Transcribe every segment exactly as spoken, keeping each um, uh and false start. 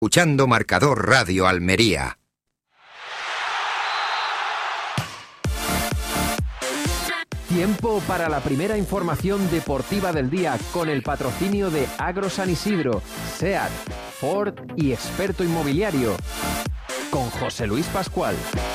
Escuchando Marcador Radio Almería. Tiempo para la primera información deportiva del día con el patrocinio de Agro San Isidro, SEAT, Ford y Experto Inmobiliario. Con José Luis Pascual.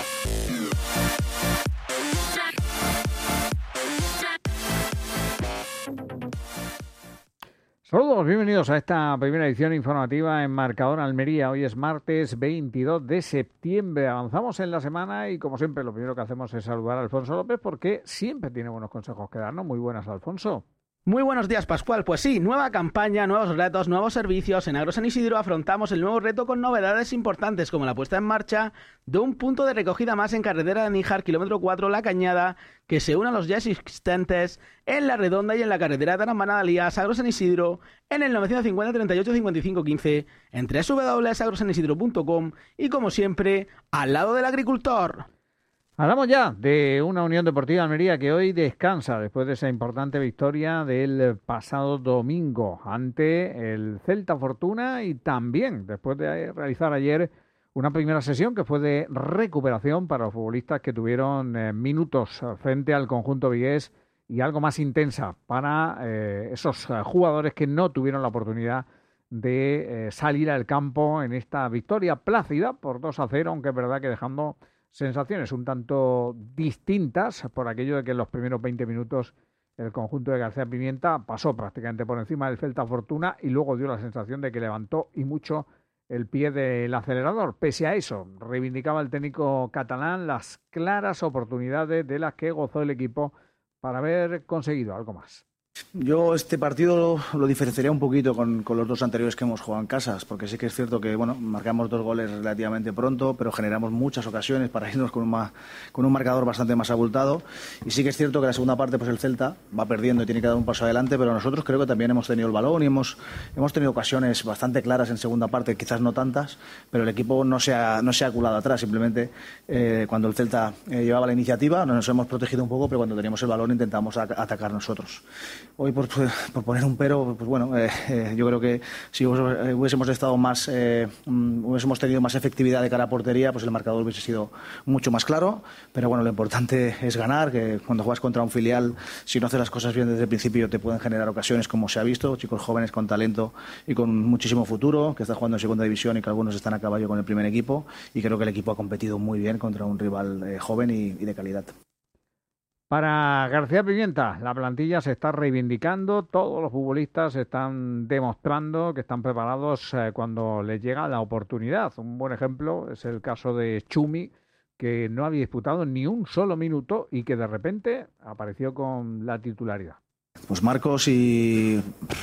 Saludos, bienvenidos a esta primera edición informativa en Marcador Almería. Hoy es martes veintidós de septiembre. Avanzamos en la semana y, como siempre, lo primero que hacemos es saludar a Alfonso López porque siempre tiene buenos consejos que darnos. Muy buenas, Alfonso. Muy buenos días, Pascual. Pues sí, nueva campaña, nuevos retos, nuevos servicios. En Agro San Isidro afrontamos el nuevo reto con novedades importantes como la puesta en marcha de un punto de recogida más en carretera de Níjar, kilómetro cuatro, La Cañada, que se une a los ya existentes en La Redonda y en la carretera de Aramana-Dalías, Agro San Isidro, en el nueve cinco cero, treinta y ocho, cincuenta y cinco, quince, en doble u doble u doble u punto agro san isidro punto com y, como siempre, al lado del agricultor. Hablamos ya de una Unión Deportiva Almería que hoy descansa después de esa importante victoria del pasado domingo ante el Celta Fortuna y también después de realizar ayer una primera sesión que fue de recuperación para los futbolistas que tuvieron eh, minutos frente al conjunto vigués y algo más intensa para eh, esos eh, jugadores que no tuvieron la oportunidad de eh, salir al campo en esta victoria plácida por dos a cero, aunque es verdad que dejando sensaciones un tanto distintas por aquello de que en los primeros veinte minutos el conjunto de García Pimienta pasó prácticamente por encima del Celta Fortuna y luego dio la sensación de que levantó y mucho el pie del acelerador. Pese a eso, reivindicaba el técnico catalán las claras oportunidades de las que gozó el equipo para haber conseguido algo más. Yo este partido lo, lo diferenciaría un poquito con, con los dos anteriores que hemos jugado en casas, porque sí que es cierto que bueno, marcamos dos goles relativamente pronto, pero generamos muchas ocasiones para irnos con un, ma, con un marcador bastante más abultado. Y sí que es cierto que la segunda parte pues el Celta va perdiendo y tiene que dar un paso adelante, pero nosotros creo que también hemos tenido el balón y hemos, hemos tenido ocasiones bastante claras en segunda parte, quizás no tantas, pero el equipo no se ha, no se ha culado atrás. Simplemente eh, cuando el Celta eh, llevaba la iniciativa nos hemos protegido un poco, pero cuando teníamos el balón intentamos a, atacar nosotros. Hoy, por, por poner un pero, pues bueno, eh, eh, yo creo que si hubiésemos estado más, eh, hubiésemos tenido más efectividad de cara a portería, pues el marcador hubiese sido mucho más claro. Pero bueno, lo importante es ganar, que cuando juegas contra un filial, si no haces las cosas bien desde el principio, te pueden generar ocasiones, como se ha visto, chicos jóvenes con talento y con muchísimo futuro, que están jugando en segunda división y que algunos están a caballo con el primer equipo. Y creo que el equipo ha competido muy bien contra un rival eh, joven y, y de calidad. Para García Pimienta, la plantilla se está reivindicando, todos los futbolistas están demostrando que están preparados eh, cuando les llega la oportunidad. Un buen ejemplo es el caso de Chumi, que no había disputado ni un solo minuto y que de repente apareció con la titularidad. Pues Marcos, y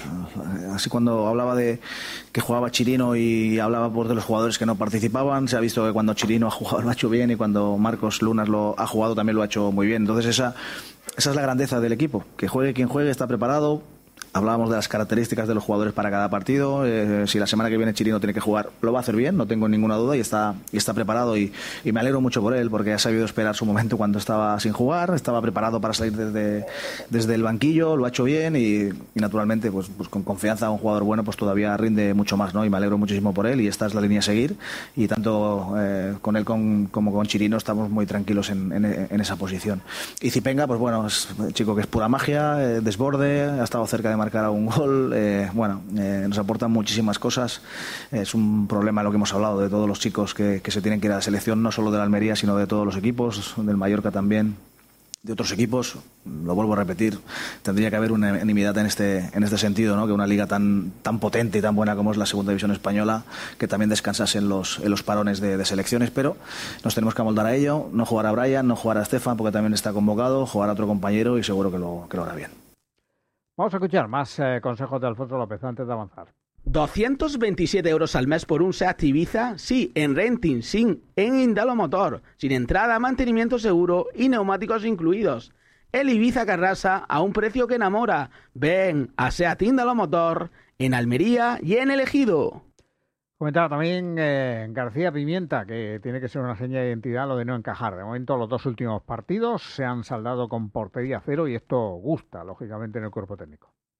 así cuando hablaba de que jugaba Chirino y hablaba por de los jugadores que no participaban, se ha visto que cuando Chirino ha jugado lo ha hecho bien y cuando Marcos Lunas lo ha jugado también lo ha hecho muy bien. Entonces esa, esa es la grandeza del equipo, que juegue quien juegue, está preparado. Hablábamos de las características de los jugadores para cada partido. Eh, si la semana que viene Chirino tiene que jugar, lo va a hacer bien, no tengo ninguna duda, y está, y está preparado. Y, y me alegro mucho por él, porque ha sabido esperar su momento cuando estaba sin jugar, estaba preparado para salir desde, desde el banquillo, lo ha hecho bien y, y naturalmente, pues, pues con confianza, un jugador bueno pues todavía rinde mucho más, ¿no? Y me alegro muchísimo por él y esta es la línea a seguir. Y tanto eh, con él con, como con Chirino estamos muy tranquilos en, en, en esa posición. Y Zipenga, pues bueno, es un chico que es pura magia, eh, desborde, ha estado cerca de marcar a un gol, eh, bueno, eh, nos aportan muchísimas cosas. Es un problema lo que hemos hablado de todos los chicos que, que se tienen que ir a la selección, no solo de la Almería, sino de todos los equipos, del Mallorca también, de otros equipos. Lo vuelvo a repetir, tendría que haber unanimidad en este, en este sentido, ¿no? Que una liga tan, tan potente y tan buena como es la Segunda División Española, que también descansase en los, en los parones de, de selecciones, pero nos tenemos que amoldar a ello. No jugar a Brian, no jugar a Estefan, porque también está convocado, jugar a otro compañero y seguro que lo, que lo hará bien. Vamos a escuchar más eh, consejos de Alfonso López antes de avanzar. doscientos veintisiete euros al mes por un SEAT Ibiza, sí, en renting, sin, en Indalo Motor, sin entrada, mantenimiento seguro y neumáticos incluidos. El Ibiza Carrasa a un precio que enamora. Ven a SEAT Indalo Motor en Almería y en El Ejido. Comentaba también eh, García Pimienta que tiene que ser una seña de identidad lo de no encajar. De momento los dos últimos partidos se han saldado con portería cero y esto gusta, lógicamente, en el cuerpo técnico.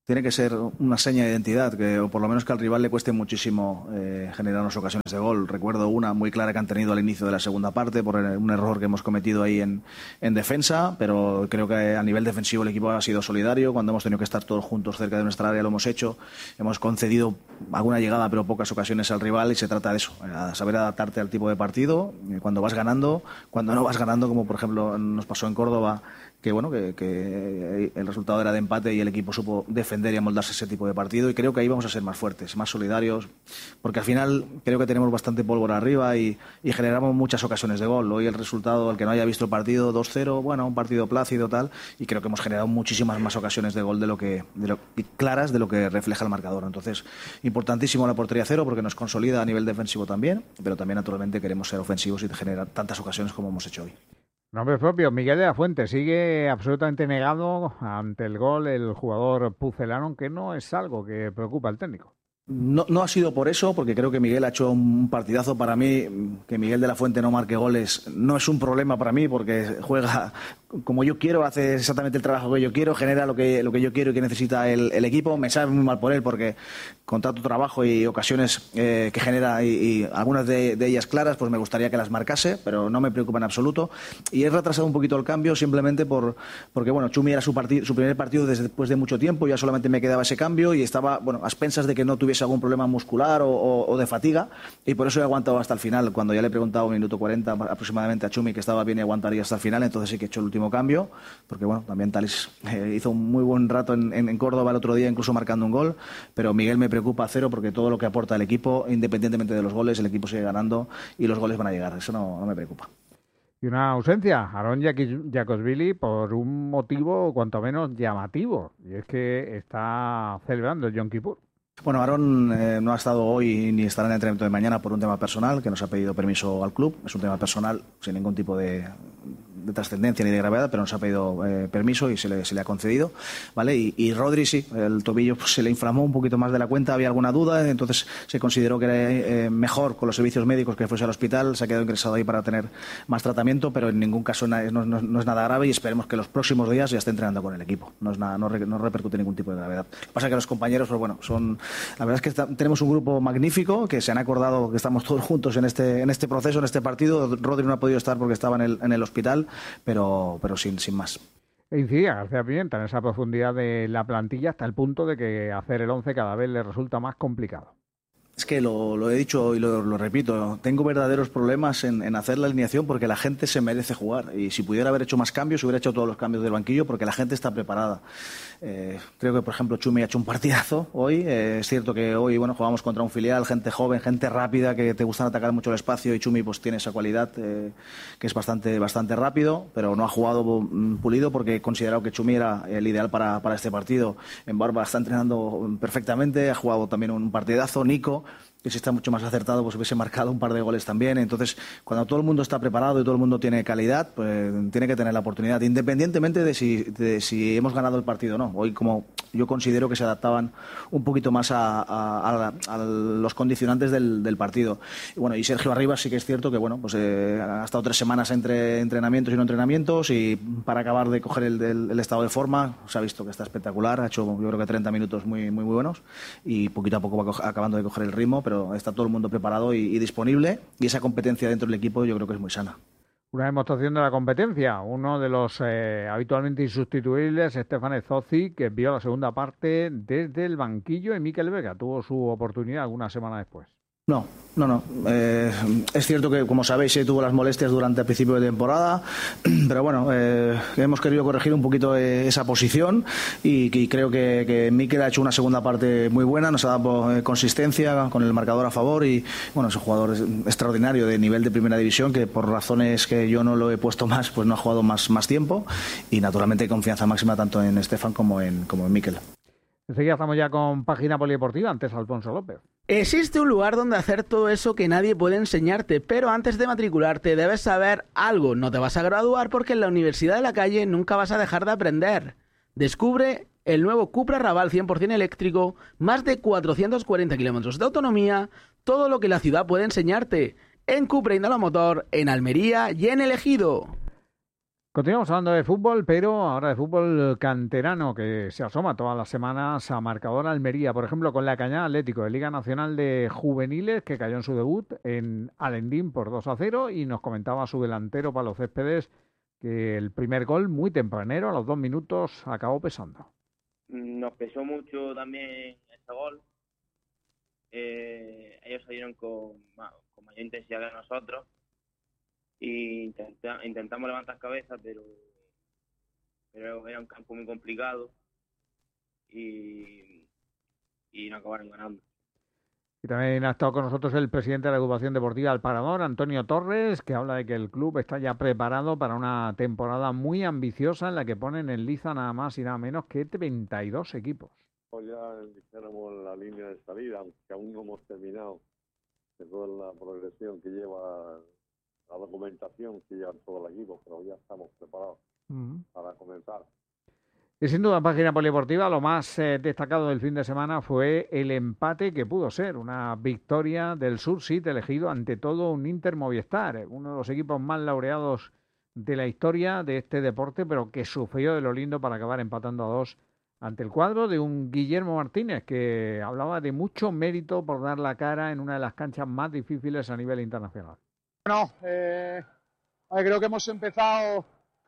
Tiene que ser una seña de identidad, que, o por lo menos que al rival le cueste muchísimo eh, generarnos ocasiones de gol. Recuerdo una muy clara que han tenido al inicio de la segunda parte por un error que hemos cometido ahí en, en defensa, pero creo que a nivel defensivo el equipo ha sido solidario. Cuando hemos tenido que estar todos juntos cerca de nuestra área lo hemos hecho. Hemos concedido alguna llegada, pero pocas ocasiones al rival, y se trata de eso, a saber adaptarte al tipo de partido, cuando vas ganando, cuando no vas ganando, como por ejemplo nos pasó en Córdoba, que bueno, que, que el resultado era de empate y el equipo supo defender y amoldarse ese tipo de partido, y creo que ahí vamos a ser más fuertes, más solidarios, porque al final creo que tenemos bastante pólvora arriba y, y generamos muchas ocasiones de gol. Hoy el resultado, el que no haya visto el partido, dos cero, bueno, un partido plácido tal, y creo que hemos generado muchísimas más ocasiones de gol de lo que, de lo, claras de lo que refleja el marcador. Entonces, importantísimo la portería cero porque nos consolida a nivel defensivo también, pero también naturalmente queremos ser ofensivos y generar tantas ocasiones como hemos hecho hoy. Nombre propio, Miguel de la Fuente, sigue absolutamente negado ante el gol el jugador pucelano, que no es algo que preocupa al técnico. No, no ha sido por eso, porque creo que Miguel ha hecho un partidazo. Para mí, que Miguel de la Fuente no marque goles no es un problema para mí, porque juega como yo quiero, hace exactamente el trabajo que yo quiero, genera lo que, lo que yo quiero y que necesita el, el equipo. Me sabe muy mal por él, porque con tanto trabajo y ocasiones eh, que genera, y, y algunas de, de ellas claras, pues me gustaría que las marcase, pero no me preocupa en absoluto. Y he retrasado un poquito el cambio simplemente por, porque bueno, Chumi era su, partid, su primer partido desde, después de mucho tiempo, ya solamente me quedaba ese cambio y estaba, bueno, a expensas de que no tuviese algún problema muscular o, o, o de fatiga, y por eso he aguantado hasta el final. Cuando ya le he preguntado un minuto cuarenta aproximadamente a Chumi que estaba bien y aguantaría hasta el final, entonces sí que he hecho el último cambio, porque bueno, también Talis eh, hizo un muy buen rato en, en, en Córdoba el otro día, incluso marcando un gol, pero Miguel me preocupa cero, porque todo lo que aporta el equipo, independientemente de los goles, el equipo sigue ganando y los goles van a llegar, eso no, no me preocupa. Y una ausencia, Aaron Jacobsvili, por un motivo cuanto menos llamativo, y es que está celebrando el Yom Kippur. Bueno, Aaron eh, no ha estado hoy ni estará en el entrenamiento de mañana por un tema personal, que nos ha pedido permiso al club. Es un tema personal sin ningún tipo de, de trascendencia ni de gravedad, pero nos ha pedido eh, permiso y se le, se le ha concedido, ¿vale? Y, y Rodri sí, el tobillo pues, se le inflamó un poquito más de la cuenta, había alguna duda, entonces se consideró que era eh, mejor con los servicios médicos que fuese al hospital, se ha quedado ingresado ahí para tener más tratamiento, pero en ningún caso no, no, no es nada grave, y esperemos que los próximos días ya esté entrenando con el equipo. No es nada, no, re, no repercute ningún tipo de gravedad. Lo que pasa es que los compañeros, pues bueno, son, la verdad es que está, tenemos un grupo magnífico, que se han acordado que estamos todos juntos en este, en este proceso, en este partido. Rodri no ha podido estar porque estaba en el, en el hospital, pero, pero sin, sin más. E incidía García Pimienta en esa profundidad de la plantilla hasta el punto de que hacer el once cada vez le resulta más complicado. Es que lo, lo he dicho y lo, lo repito, tengo verdaderos problemas en, en hacer la alineación, porque la gente se merece jugar, y si pudiera haber hecho más cambios hubiera hecho todos los cambios del banquillo, porque la gente está preparada. Eh, creo que por ejemplo Chumi ha hecho un partidazo hoy. Eh, es cierto que hoy bueno, jugamos contra un filial, gente joven, gente rápida, que te gustan atacar mucho el espacio, y Chumi pues tiene esa cualidad eh, que es bastante, bastante rápido, pero no ha jugado pulido, porque he considerado que Chumi era el ideal para, para este partido. En Barba está entrenando perfectamente, ha jugado también un partidazo. Nico, que si está mucho más acertado, pues hubiese marcado un par de goles también. Entonces, cuando todo el mundo está preparado y todo el mundo tiene calidad, pues tiene que tener la oportunidad, independientemente de si, de si hemos ganado el partido o no. Hoy, como yo considero que se adaptaban un poquito más a, a, a, a los condicionantes del, del partido. Y bueno, y Sergio Arribas sí que es cierto que bueno, pues eh, ha estado tres semanas entre entrenamientos y no entrenamientos, y para acabar de coger el, el, el estado de forma, se ha visto que está espectacular. Ha hecho, yo creo que treinta minutos muy, muy buenos, y poquito a poco va acabando de coger el ritmo, pero está todo el mundo preparado y, y disponible, y esa competencia dentro del equipo yo creo que es muy sana. Una demostración de la competencia, uno de los eh, habitualmente insustituibles, Stefan Ezozzi, que vio la segunda parte desde el banquillo, y Mikel Vega tuvo su oportunidad alguna semana después. No, no, no. Eh, es cierto que, como sabéis, eh, tuvo las molestias durante el principio de temporada, pero bueno, eh, hemos querido corregir un poquito eh, esa posición, y, y creo que, que Mikel ha hecho una segunda parte muy buena, nos ha dado eh, consistencia con el marcador a favor, y bueno, es un jugador extraordinario de nivel de primera división, que por razones que yo no lo he puesto más, pues no ha jugado más, más tiempo, y naturalmente hay confianza máxima tanto en Stefan como en, como en Mikel. Enseguida estamos ya con Página Polideportiva, antes Alfonso López. Existe un lugar donde hacer todo eso que nadie puede enseñarte, pero antes de matricularte debes saber algo. No te vas a graduar porque en la Universidad de la Calle nunca vas a dejar de aprender. Descubre el nuevo Cupra Raval cien por ciento eléctrico, más de cuatrocientos cuarenta kilómetros de autonomía, todo lo que la ciudad puede enseñarte. En Cupra Indalo Motor, en Almería y en El Ejido. Continuamos hablando de fútbol, pero ahora de fútbol canterano que se asoma todas las semanas a marcador Almería, por ejemplo, con la Cañada Atlético de Liga Nacional de Juveniles, que cayó en su debut en Alendín por dos a cero, y nos comentaba su delantero Pablo Céspedes que el primer gol, muy tempranero, a los dos minutos, acabó pesando. Nos pesó mucho también este gol. Eh, ellos salieron con, con mayor intensidad que nosotros. Y intenta, intentamos levantar cabeza, pero, pero era un campo muy complicado y, y no acabaron ganando. Y también ha estado con nosotros el presidente de la Agrupación Deportiva El Parador, Antonio Torres, que habla de que el club está ya preparado para una temporada muy ambiciosa en la que ponen en liza nada más y nada menos que treinta y dos equipos. Ya dijéramos la línea de salida, aunque aún no hemos terminado de toda la progresión que lleva la documentación que lleva todo el equipo, pero ya estamos preparados uh-huh. para comenzar. Y sin duda, en página polideportiva, lo más eh, destacado del fin de semana fue el empate que pudo ser una victoria del Sur City elegido ante todo un Inter Movistar, uno de los equipos más laureados de la historia de este deporte, pero que sufrió de lo lindo para acabar empatando a dos ante el cuadro de un Guillermo Martínez, que hablaba de mucho mérito por dar la cara en una de las canchas más difíciles a nivel internacional. Bueno, eh, creo que hemos empezado,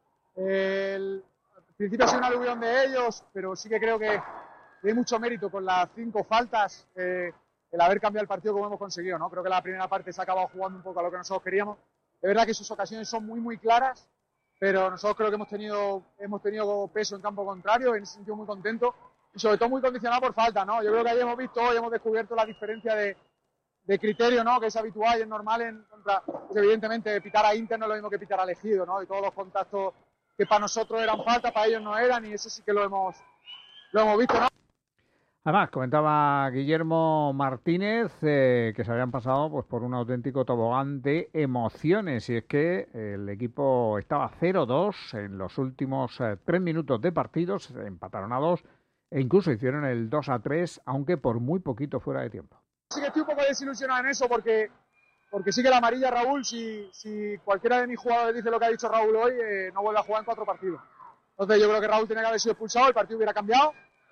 eh, el, al principio ha sido una aluvión de ellos, pero sí que creo que hay mucho mérito con las cinco faltas, eh, el haber cambiado el partido como hemos conseguido, ¿no? Creo que la primera parte se ha acabado jugando un poco a lo que nosotros queríamos. Es verdad que sus ocasiones son muy, muy claras, pero nosotros creo que hemos tenido, hemos tenido peso en campo contrario, en ese sentido muy contento, y sobre todo muy condicionado por falta, ¿no? Yo creo que ahí hemos visto, hoy hemos descubierto la diferencia de de criterio, ¿no? Que es habitual y es normal en contra, pues evidentemente pitar a Inter no es lo mismo que pitar al Ejido, ¿no? Y todos los contactos que para nosotros eran falta, para ellos no eran, y eso sí que lo hemos lo hemos visto, ¿no? Además, comentaba Guillermo Martínez eh, que se habían pasado pues por un auténtico tobogán de emociones, y es que el equipo estaba cero dos en los últimos eh, tres minutos de partido, se empataron a dos e incluso hicieron el dos a tres, aunque por muy poquito fuera de tiempo. Sí que estoy un poco desilusionado en eso porque, porque sí que la amarilla Raúl, si, si cualquiera de mis jugadores dice lo que ha dicho Raúl hoy, eh, no vuelve a jugar en cuatro partidos. Entonces yo creo que Raúl tenía que haber sido expulsado, el partido hubiera cambiado,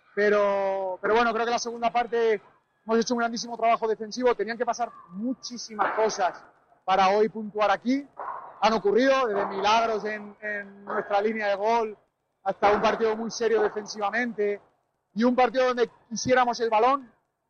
pero, pero bueno, creo que la segunda parte hemos hecho un grandísimo trabajo defensivo, tenían que pasar muchísimas cosas para hoy puntuar aquí, han ocurrido desde milagros en, en nuestra línea de gol hasta un partido muy serio defensivamente y un partido donde quisiéramos el balón.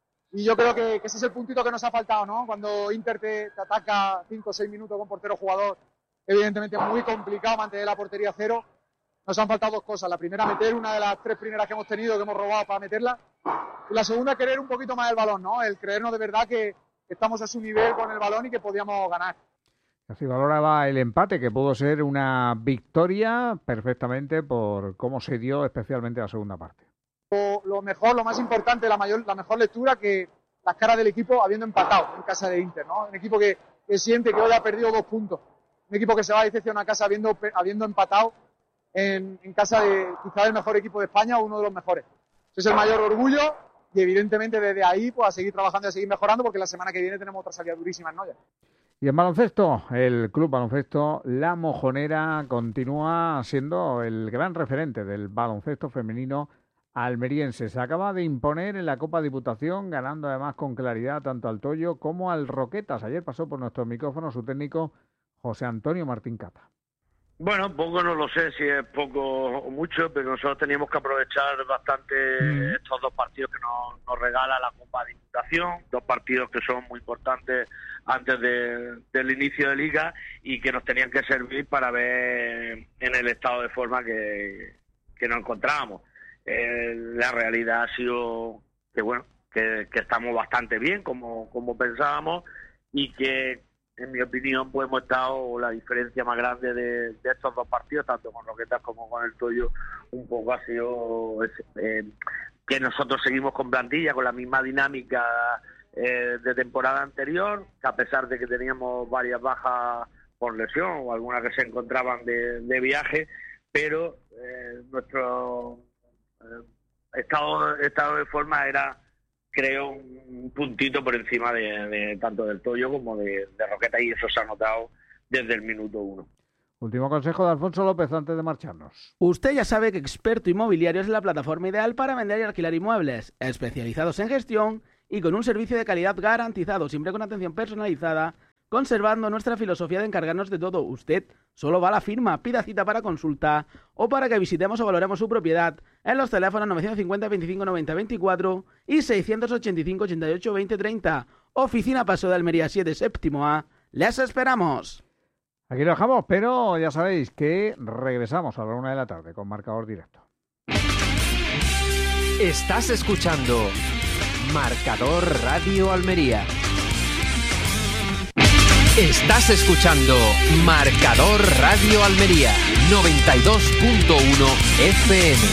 Y yo creo que, que ese es el puntito que nos ha faltado, ¿no? Cuando Inter te, te ataca cinco o seis minutos con portero jugador, evidentemente muy complicado mantener la portería cero. Nos han faltado dos cosas. La primera, meter una de las tres primeras que hemos tenido, que hemos robado para meterla. Y la segunda, querer un poquito más el balón, ¿no? El creernos de verdad que estamos a su nivel con el balón y que podíamos ganar. Así valoraba el empate, que pudo ser una victoria perfectamente por cómo se dio especialmente la segunda parte. Lo mejor, lo más importante, la mayor, la mejor lectura, que las caras del equipo habiendo empatado en casa de Inter, ¿no? Un equipo que, que siente que hoy ha perdido dos puntos. Un equipo que se va a decepcionar a casa habiendo, habiendo empatado en, en casa de quizás el mejor equipo de España o uno de los mejores. Ese es el mayor orgullo y evidentemente desde ahí pues a seguir trabajando y a seguir mejorando, porque la semana que viene tenemos otras salidas durísimas, ¿no? Ya. Y en baloncesto, el Club Baloncesto La Mojonera continúa siendo el gran referente del baloncesto femenino almeriense. Se acaba de imponer en la Copa Diputación, ganando además con claridad tanto al Toyo como al Roquetas. Ayer pasó por nuestro micrófono su técnico José Antonio Martín Cata. Bueno, poco no lo sé si es poco o mucho, pero nosotros teníamos que aprovechar bastante mm. estos dos partidos que nos, nos regala la Copa Diputación, dos partidos que son muy importantes antes de, del inicio de Liga y que nos tenían que servir para ver en el estado de forma que, que nos encontrábamos. Eh, la realidad ha sido que bueno que, que estamos bastante bien como, como pensábamos y que en mi opinión pues hemos estado la diferencia más grande de, de estos dos partidos, tanto con Roquetas como con el Toyo, un poco ha sido eh, que nosotros seguimos con plantilla, con la misma dinámica eh, de temporada anterior, que a pesar de que teníamos varias bajas por lesión o algunas que se encontraban de, de viaje, pero eh, nuestro Estado, estado de forma era, creo, un puntito por encima de, de tanto del Toyo como de, de Roqueta, y eso se ha notado desde el minuto uno. Último consejo de Alfonso López antes de marcharnos. Usted ya sabe que Experto Inmobiliario es la plataforma ideal para vender y alquilar inmuebles, especializados en gestión y con un servicio de calidad garantizado, siempre con atención personalizada, conservando nuestra filosofía de encargarnos de todo. Usted solo va a la firma, pida cita para consulta o para que visitemos o valoremos su propiedad en los teléfonos novecientos cincuenta, veinticinco, noventa, veinticuatro y seiscientos ochenta y cinco, ochenta y ocho, veinte, treinta. Oficina Paseo de Almería siete, séptimo A. ¡Les esperamos! Aquí lo dejamos, pero ya sabéis que regresamos a la una de la tarde con marcador directo. Estás escuchando Marcador Radio Almería. Estás escuchando Marcador Radio Almería noventa y dos punto uno F M.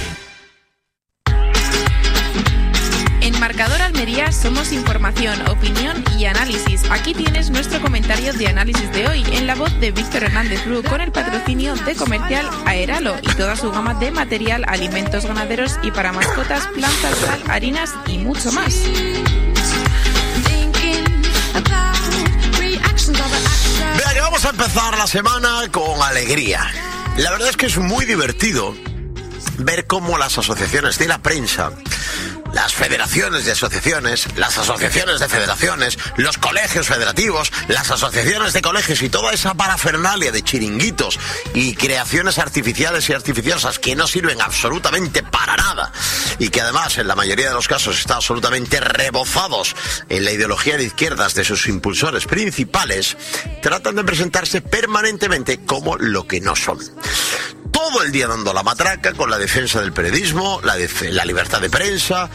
En Marcador Almería somos información, opinión y análisis. Aquí tienes nuestro comentario de análisis de hoy en la voz de Víctor Hernández Bru con el patrocinio de Comercial Aeralo y toda su gama de material, alimentos ganaderos y para mascotas, plantas, sal, harinas y mucho más. Vea que vamos a empezar la semana con alegría. La verdad es que es muy divertido ver cómo las asociaciones de la prensa, las federaciones de asociaciones, las asociaciones de federaciones, los colegios federativos, las asociaciones de colegios y toda esa parafernalia de chiringuitos y creaciones artificiales y artificiosas que no sirven absolutamente para nada y que además en la mayoría de los casos están absolutamente rebozados en la ideología de izquierdas de sus impulsores principales, tratan de presentarse permanentemente como lo que no son. Todo el día dando la matraca con la defensa del periodismo, la, def- la libertad de prensa,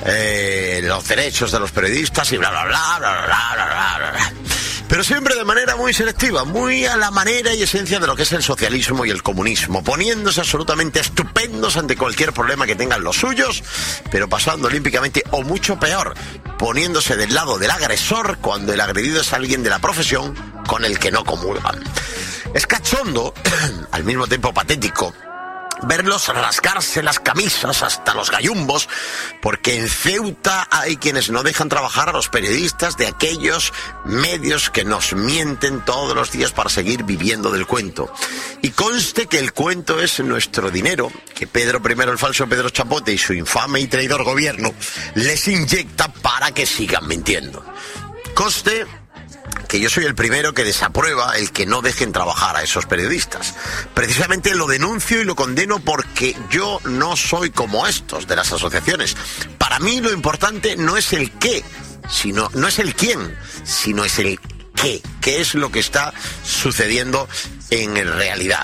eh, los derechos de los periodistas y bla, bla, bla, bla, bla, bla, bla, bla. Pero siempre de manera muy selectiva, muy a la manera y esencia de lo que es el socialismo y el comunismo, poniéndose absolutamente estupendos ante cualquier problema que tengan los suyos, pero pasando olímpicamente o mucho peor, poniéndose del lado del agresor cuando el agredido es alguien de la profesión con el que no comulgan. Es cachondo, al mismo tiempo patético, verlos rasgarse las camisas hasta los gallumbos, porque en Ceuta hay quienes no dejan trabajar a los periodistas de aquellos medios que nos mienten todos los días para seguir viviendo del cuento. Y conste que el cuento es nuestro dinero, que Pedro primero, el falso Pedro Chapote y su infame y traidor gobierno les inyecta para que sigan mintiendo. Conste que yo soy el primero que desaprueba el que no dejen trabajar a esos periodistas. Precisamente lo denuncio y lo condeno porque yo no soy como estos de las asociaciones. Para mí lo importante no es el qué, sino no es el quién, sino es el qué, qué es lo que está sucediendo en realidad.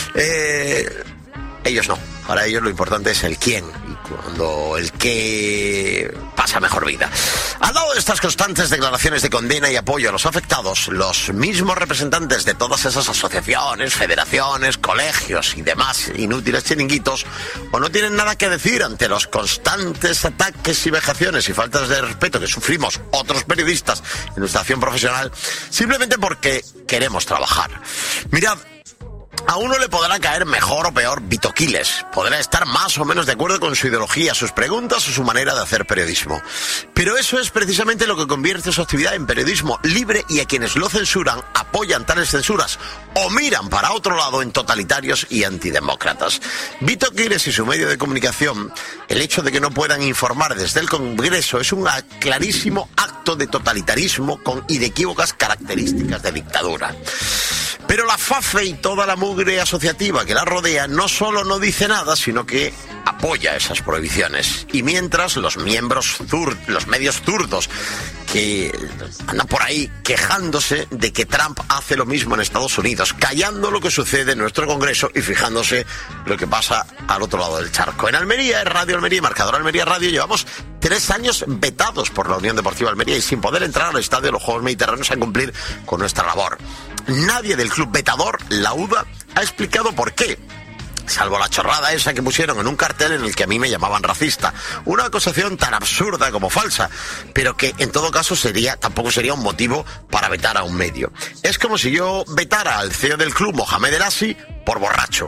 Eh, ellos no. Para ellos lo importante es el quién y cuando el qué pasa mejor vida. Al lado de estas constantes declaraciones de condena y apoyo a los afectados, los mismos representantes de todas esas asociaciones, federaciones, colegios y demás inútiles chiringuitos o no tienen nada que decir ante los constantes ataques y vejaciones y faltas de respeto que sufrimos otros periodistas en nuestra acción profesional simplemente porque queremos trabajar. Mirad, a uno le podrá caer mejor o peor Vito Quiles, podrá estar más o menos de acuerdo con su ideología, sus preguntas o su manera de hacer periodismo. Pero eso es precisamente lo que convierte su actividad en periodismo libre y a quienes lo censuran, apoyan tales censuras o miran para otro lado en totalitarios y antidemócratas. Vito Quiles y su medio de comunicación, el hecho de que no puedan informar desde el Congreso es un clarísimo acto de totalitarismo con inequívocas características de dictadura. Pero la FAFE y toda la mugre asociativa que la rodea no solo no dice nada, sino que apoya esas prohibiciones. Y mientras los miembros zur, los medios zurdos que andan por ahí quejándose de que Trump hace lo mismo en Estados Unidos, callando lo que sucede en nuestro Congreso y fijándose lo que pasa al otro lado del charco. En Almería, en Radio Almería, Marcador Almería Radio, llevamos tres años vetados por la Unión Deportiva Almería y sin poder entrar al estadio de los Juegos Mediterráneos a cumplir con nuestra labor. Nadie del club vetador, la U D A, ha explicado por qué, salvo la chorrada esa que pusieron en un cartel en el que a mí me llamaban racista. Una acusación tan absurda como falsa, pero que en todo caso sería tampoco sería un motivo para vetar a un medio. Es como si yo vetara al C E O del club, Mohamed El Hassi, por borracho.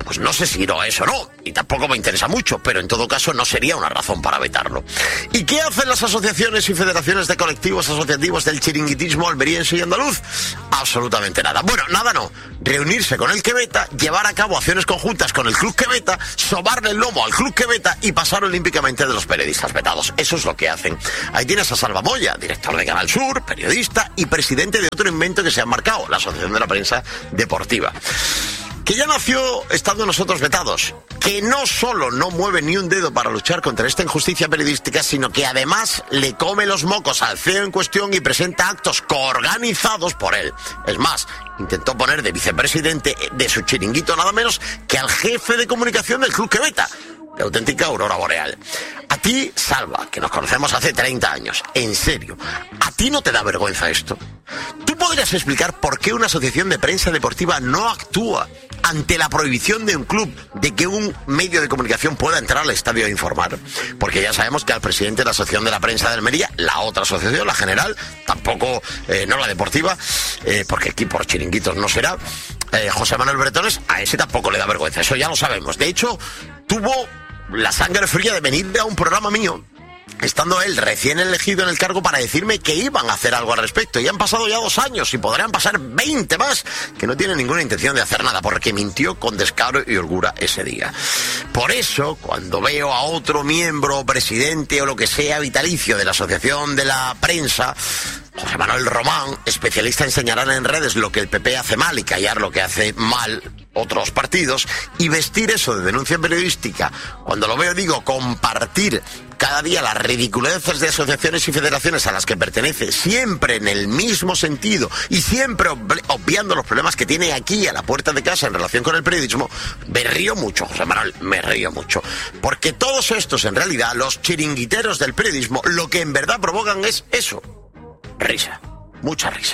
pues no sé si no es o no, y tampoco me interesa mucho, pero en todo caso no sería una razón para vetarlo. ¿Y qué hacen las asociaciones y federaciones de colectivos asociativos del chiringuitismo almeriense y andaluz? Absolutamente nada. Bueno, nada no. Reunirse con el que veta, llevar a cabo acciones conjuntas con el club que veta, sobarle el lomo al club que veta y pasar olímpicamente de los periodistas vetados. Eso es lo que hacen. Ahí tienes a Salva Moya, director de Canal Sur, periodista y presidente de otro invento que se ha marcado, la Asociación de la Prensa Deportiva, que ya nació estando nosotros vetados, que no solo no mueve ni un dedo para luchar contra esta injusticia periodística, sino que además le come los mocos al C E O en cuestión y presenta actos coorganizados por él. Es más, intentó poner de vicepresidente de su chiringuito nada menos que al jefe de comunicación del club que veta, de auténtica aurora boreal. A ti, Salva, que nos conocemos hace treinta años, en serio, ¿a ti no te da vergüenza esto? ¿Tú podrías explicar por qué una asociación de prensa deportiva no actúa ante la prohibición de un club de que un medio de comunicación pueda entrar al estadio a informar? Porque ya sabemos que al presidente de la Asociación de la Prensa de Almería, la otra asociación, la general, tampoco, eh, no la deportiva, eh, porque aquí por chiringuitos no será, eh, José Manuel Bretones, a ese tampoco le da vergüenza, eso ya lo sabemos. De hecho, tuvo la sangre fría de venir a un programa mío, estando él recién elegido en el cargo, para decirme que iban a hacer algo al respecto. Y han pasado ya dos años y podrán pasar veinte más, que no tienen ninguna intención de hacer nada, porque mintió con descaro y holgura ese día. Por eso, cuando veo a otro miembro, presidente o lo que sea vitalicio de la Asociación de la Prensa, José Manuel Román, especialista en señalar en redes lo que el P P hace mal y callar lo que hace mal otros partidos, y vestir eso de denuncia periodística, cuando lo veo digo compartir cada día las ridiculeces de asociaciones y federaciones a las que pertenece, siempre en el mismo sentido y siempre obviando los problemas que tiene aquí a la puerta de casa en relación con el periodismo, me río mucho, José Manuel, me río mucho. Porque todos estos, en realidad, los chiringuiteros del periodismo, lo que en verdad provocan es eso, risa, mucha risa.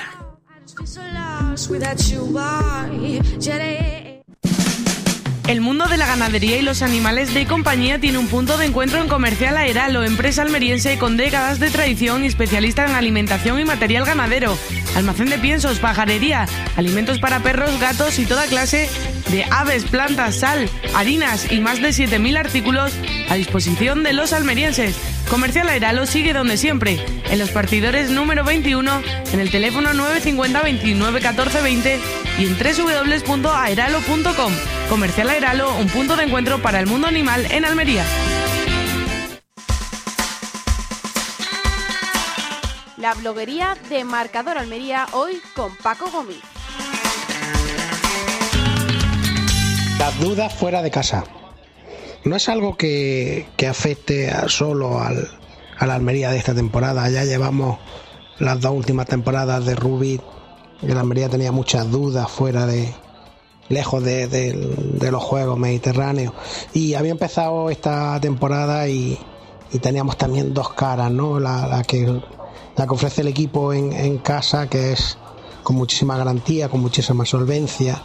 El mundo de la ganadería y los animales de compañía tiene un punto de encuentro en Comercial Aeralo, empresa almeriense con décadas de tradición y especialista en alimentación y material ganadero. Almacén de piensos, pajarería, alimentos para perros, gatos y toda clase de aves, plantas, sal, harinas y más de siete mil artículos a disposición de los almerienses. Comercial Aeralo sigue donde siempre, en los partidores número veintiuno, en el teléfono nueve cinco cero, veintinueve, catorce, veinte y en doble u doble u doble u punto aeralo punto com. Comercial Aeralo, un punto de encuentro para el mundo animal en Almería. La bloguería de Marcador Almería, hoy con Paco Gómez. Las dudas fuera de casa. No es algo que, que afecte a solo al, a la Almería de esta temporada. Ya llevamos las dos últimas temporadas de Rubí, y la Almería tenía muchas dudas fuera de, lejos de, de, de los Juegos Mediterráneos. Y había empezado esta temporada y, y teníamos también dos caras, ¿no? La, la, que, la que ofrece el equipo en, en casa, que es con muchísima garantía, con muchísima solvencia,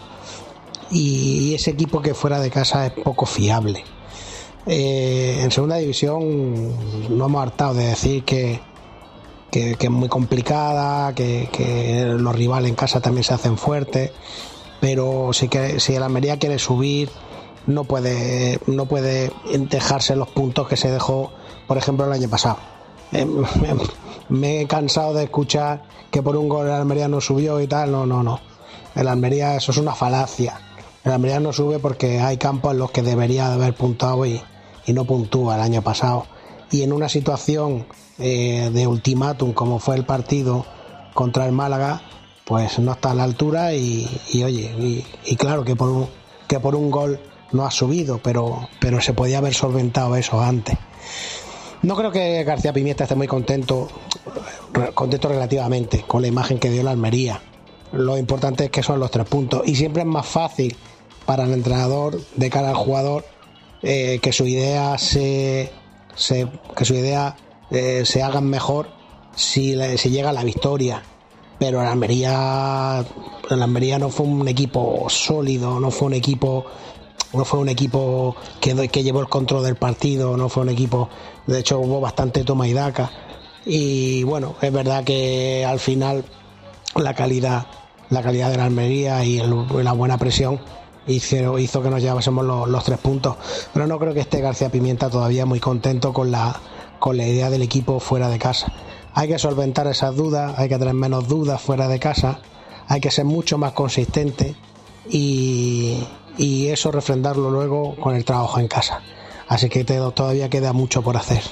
y, y ese equipo que fuera de casa es poco fiable. Eh, en segunda división no hemos hartado de decir que, que, que es muy complicada, que, que los rivales en casa también se hacen fuertes, pero si, que, si el Almería quiere subir no puede, no puede dejarse los puntos que se dejó, por ejemplo, el año pasado. Eh, me, me he cansado de escuchar que por un gol el Almería no subió y tal. No, no, no. El Almería, eso es una falacia. El Almería no sube porque hay campos en los que debería haber puntuado y, y no puntúa el año pasado. Y en una situación eh, de ultimátum como fue el partido contra el Málaga, pues no está a la altura y, y oye, y, y claro que por un, que por un gol no ha subido, pero, pero se podía haber solventado eso antes. No creo que García Pimienta esté muy contento, contento relativamente con la imagen que dio la Almería. Lo importante es que son los tres puntos y siempre es más fácil para el entrenador de cara al jugador eh, que su idea se, se que su idea eh, se hagan mejor si le, si llega a la victoria. Pero el Almería el Almería no fue un equipo sólido, no fue un equipo no fue un equipo que, que llevó el control del partido, no fue un equipo, de hecho hubo bastante toma y daca, y bueno, es verdad que al final la calidad la calidad de la Almería y el, la buena presión hizo, hizo que nos llevásemos los, los tres puntos. Pero no creo que esté García Pimienta todavía muy contento con la, con la idea del equipo fuera de casa. Hay que solventar esas dudas, hay que tener menos dudas fuera de casa, hay que ser mucho más consistente y, y eso refrendarlo luego con el trabajo en casa. Así que te, todavía queda mucho por hacer.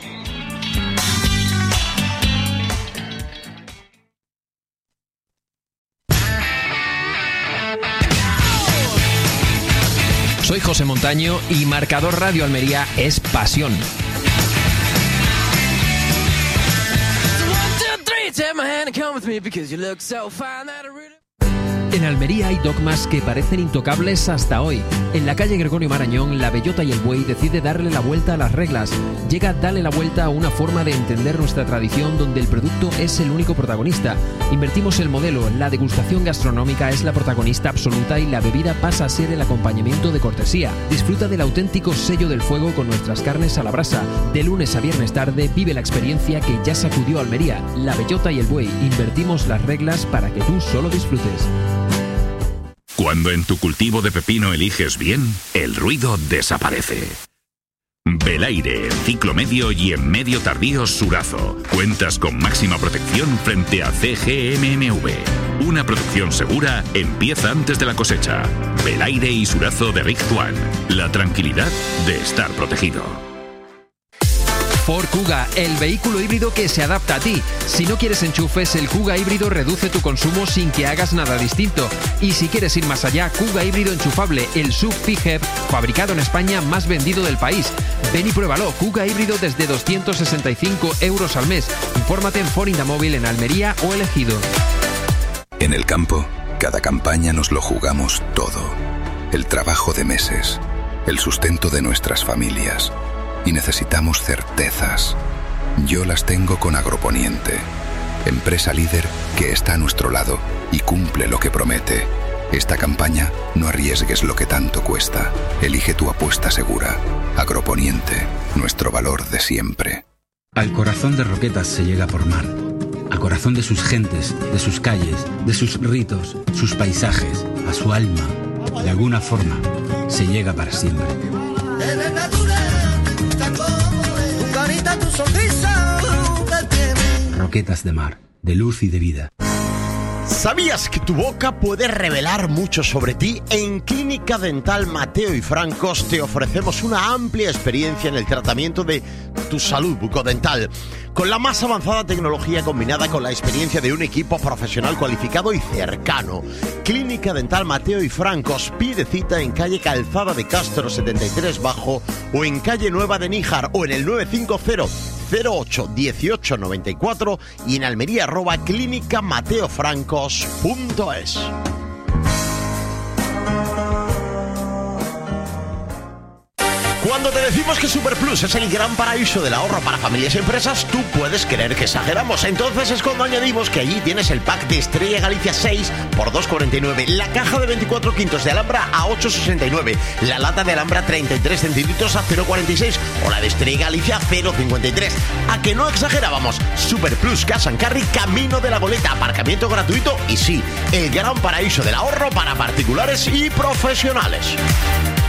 Soy José Montaño y Marcador Radio Almería es pasión. En Almería hay dogmas que parecen intocables hasta hoy. En la calle Gregorio Marañón, la Bellota y el Buey decide darle la vuelta a las reglas. Llega Dale la Vuelta a una forma de entender nuestra tradición donde el producto es el único protagonista. Invertimos el modelo, la degustación gastronómica es la protagonista absoluta y la bebida pasa a ser el acompañamiento de cortesía. Disfruta del auténtico sello del fuego con nuestras carnes a la brasa. De lunes a viernes tarde vive la experiencia que ya sacudió Almería. La Bellota y el Buey, invertimos las reglas para que tú solo disfrutes. Cuando en tu cultivo de pepino eliges bien, el ruido desaparece. Belaire, en ciclo medio y en medio tardío Surazo. Cuentas con máxima protección frente a C G M M V. Una producción segura empieza antes de la cosecha. Belaire y Surazo de Rick One. La tranquilidad de estar protegido. Ford Kuga, el vehículo híbrido que se adapta a ti. Si no quieres enchufes, el Kuga híbrido reduce tu consumo sin que hagas nada distinto. Y si quieres ir más allá, Kuga híbrido enchufable, el S U V P H E V, fabricado en España, más vendido del país. Ven y pruébalo, Kuga híbrido desde doscientos sesenta y cinco euros al mes. Infórmate en Ford Indamóvil en Almería o El Ejido. En el campo, cada campaña nos lo jugamos todo. El trabajo de meses, el sustento de nuestras familias. Y necesitamos certezas. Yo las tengo con Agroponiente, empresa líder que está a nuestro lado y cumple lo que promete. Esta campaña no arriesgues lo que tanto cuesta. Elige tu apuesta segura. Agroponiente, nuestro valor de siempre. Al corazón de Roquetas se llega por mar. Al corazón de sus gentes, de sus calles, de sus ritos, sus paisajes, a su alma. De alguna forma, se llega para siempre. Roquetas de mar, de luz y de vida. ¿Sabías que tu boca puede revelar mucho sobre ti? En Clínica Dental Mateo y Francos te ofrecemos una amplia experiencia en el tratamiento de tu salud bucodental, con la más avanzada tecnología combinada con la experiencia de un equipo profesional cualificado y cercano. Clínica Dental Mateo y Francos, pide cita en calle Calzada de Castro setenta y tres Bajo o en calle Nueva de Níjar o en el nueve cinco cero cero ocho dieciocho noventa y cuatro y en Almería arroba clínica mateo francos punto es. Cuando te decimos que Superplus es el gran paraíso del ahorro para familias y empresas, tú puedes creer que exageramos. Entonces es cuando añadimos que allí tienes el pack de Estrella Galicia seis por dos cuarenta y nueve, la caja de veinticuatro quintos de Alhambra a ocho sesenta y nueve, la lata de Alhambra treinta y tres centilitros a cero cuarenta y seis o la de Estrella Galicia a cero cincuenta y tres. ¿A que no exagerábamos? Superplus Cash and Carry, camino de la Goleta, aparcamiento gratuito y sí, el gran paraíso del ahorro para particulares y profesionales.